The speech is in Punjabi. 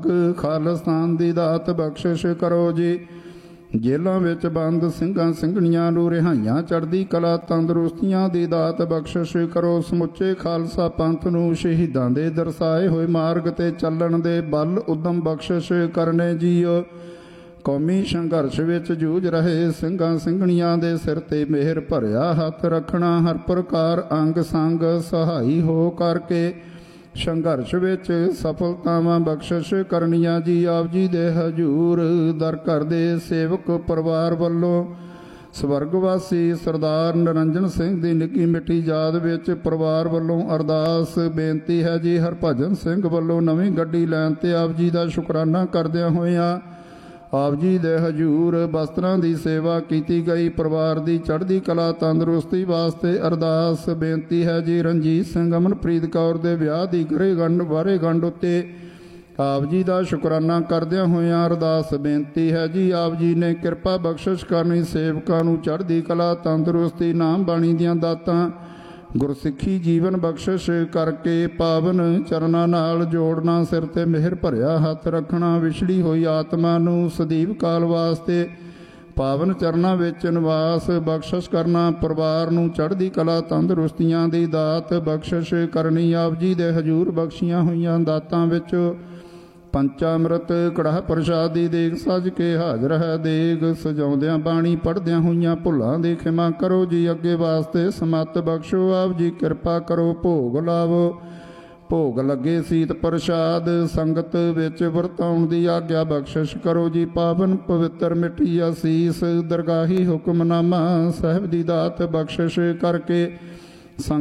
ਖਾਲਿਸਤਾਨ ਦੀ ਦਾਤ ਬਖਸ਼ਿਸ਼ ਕਰੋ ਜੀ। ਜੇਲਾਂ ਵਿੱਚ ਬੰਦ ਸਿੰਘਾਂ ਸਿੰਘਣੀਆਂ ਨੂੰ ਰਿਹਾਈਆਂ, ਚੜ੍ਹਦੀ ਕਲਾ ਤੰਦਰੁਸਤੀਆਂ ਦੀ ਦਾਤ ਬਖਸ਼ਿਸ਼ ਕਰੋ। ਸਮੁੱਚੇ ਖਾਲਸਾ ਪੰਥ ਨੂੰ ਸ਼ਹੀਦਾਂ ਦੇ ਦਰਸਾਏ ਹੋਏ ਮਾਰਗ ਤੇ ਚੱਲਣ ਦੇ ਬਲ ਉਦਮ ਬਖਸ਼ਿਸ਼ ਕਰਨੇ ਜੀਓ। ਕੌਮੀ ਸੰਘਰਸ਼ ਵਿੱਚ ਜੂਝ ਰਹੇ ਸਿੰਘਾਂ ਸਿੰਘਣੀਆਂ ਦੇ ਸਿਰ ਤੇ ਮਿਹਰ ਭਰਿਆ ਹੱਥ ਰੱਖਣਾ, ਹਰ ਪ੍ਰਕਾਰ ਅੰਗ ਸੰਗ ਸਹਾਈ ਹੋ ਕਰਕੇ ਸੰਘਰਸ਼ ਵਿੱਚ ਸਫਲਤਾਵਾਂ ਬਖਸ਼ਿਸ਼ ਕਰਨੀਆਂ ਜੀ। ਆਪ ਜੀ ਦੇ ਹਜ਼ੂਰ ਦਰ ਘਰ ਦੇ ਸੇਵਕ ਪਰਿਵਾਰ ਵੱਲੋਂ ਸਵਰਗਵਾਸੀ ਸਰਦਾਰ ਨਿਰੰਜਨ ਸਿੰਘ ਦੀ ਨਿੱਕੀ ਮਿੱਠੀ ਯਾਦ ਵਿੱਚ ਪਰਿਵਾਰ ਵੱਲੋਂ ਅਰਦਾਸ ਬੇਨਤੀ ਹੈ ਜੀ। ਹਰਭਜਨ ਸਿੰਘ ਵੱਲੋਂ ਨਵੀਂ ਗੱਡੀ ਲੈਣ ਤੇ ਆਪ ਜੀ ਦਾ ਸ਼ੁਕਰਾਨਾ ਕਰਦਿਆਂ ਹੋਇਆਂ ਆਪ ਜੀ ਦੇ ਹਜ਼ੂਰ ਵਸਤਰਾਂ ਦੀ ਸੇਵਾ ਕੀਤੀ ਗਈ। ਪਰਿਵਾਰ ਦੀ ਚੜ੍ਹਦੀ ਕਲਾ ਤੰਦਰੁਸਤੀ ਵਾਸਤੇ ਅਰਦਾਸ ਬੇਨਤੀ ਹੈ ਜੀ। ਰਣਜੀਤ ਸਿੰਘ ਅਮਨਪ੍ਰੀਤ ਕੌਰ ਦੇ ਵਿਆਹ ਦੀ ਵਰ੍ਹੇਗੰਢ ਉੱਤੇ ਆਪ ਜੀ ਦਾ ਸ਼ੁਕਰਾਨਾ ਕਰਦਿਆਂ ਹੋਇਆਂ ਅਰਦਾਸ ਬੇਨਤੀ ਹੈ ਜੀ। ਆਪ ਜੀ ਨੇ ਕਿਰਪਾ ਬਖਸ਼ਿਸ਼ ਕਰਨੀ, ਸੇਵਕਾਂ ਨੂੰ ਚੜ੍ਹਦੀ ਕਲਾ ਤੰਦਰੁਸਤੀ, ਨਾਮ ਬਾਣੀ ਦੀਆਂ ਦਾਤਾਂ, ਗੁਰਸਿੱਖੀ ਜੀਵਨ ਬਖਸ਼ਿਸ਼ ਕਰਕੇ ਪਾਵਨ ਚਰਨਾਂ ਨਾਲ ਜੋੜਨਾ, ਸਿਰ ਤੇ ਮਿਹਰ ਭਰਿਆ ਹੱਥ ਰੱਖਣਾ, ਵਿਛੜੀ ਹੋਈ ਆਤਮਾ ਨੂੰ ਸਦੀਵ ਕਾਲ ਵਾਸਤੇ ਪਾਵਨ ਚਰਨਾਂ ਵਿੱਚ ਨਿਵਾਸ ਬਖਸ਼ਿਸ਼ ਕਰਨਾ, ਪਰਿਵਾਰ ਨੂੰ ਚੜ੍ਹਦੀ ਕਲਾ ਤੰਦਰੁਸਤੀਆਂ ਦੀ ਦਾਤ ਬਖਸ਼ਿਸ਼ ਕਰਨੀ। ਆਪ ਜੀ ਦੇ ਹਜ਼ੂਰ ਬਖਸ਼ੀਆਂ ਹੋਈਆਂ ਦਾਤਾਂ ਵਿੱਚ ਪੰਚਾਮ੍ਰਿਤ ਕੜਾਹ ਪ੍ਰਸ਼ਾਦ ਦੀ ਦੇਗ ਸਜ ਕੇ ਹਾਜ਼ਰ ਹੈ। ਦੇਗ ਸਜਾਉਂਦਿਆਂ ਬਾਣੀ ਪੜ੍ਹਦਿਆਂ ਹੋਈਆਂ ਭੁੱਲਾਂ ਦੀ ਖਿਮਾ ਕਰੋ ਜੀ। ਅੱਗੇ ਵਾਸਤੇ ਸਮੱਤ ਬਖਸ਼ੋ, ਆਪ ਜੀ ਕਿਰਪਾ ਕਰੋ। ਭੋਗ ਲਾਵੋ, ਭੋਗ ਲੱਗੇ ਸੀਤ ਪ੍ਰਸ਼ਾਦ, ਸੰਗਤ ਵਿੱਚ ਵਰਤਾਉਣ ਦੀ ਆਗਿਆ ਬਖਸ਼ਿਸ਼ ਕਰੋ ਜੀ। ਪਾਵਨ ਪਵਿੱਤਰ ਮਿੱਠੀ ਅਸੀਸ, ਦਰਗਾਹੀ ਹੁਕਮਨਾਮਾ ਸਾਹਿਬ ਦੀ ਦਾਤ ਬਖਸ਼ਿਸ਼ ਕਰਕੇ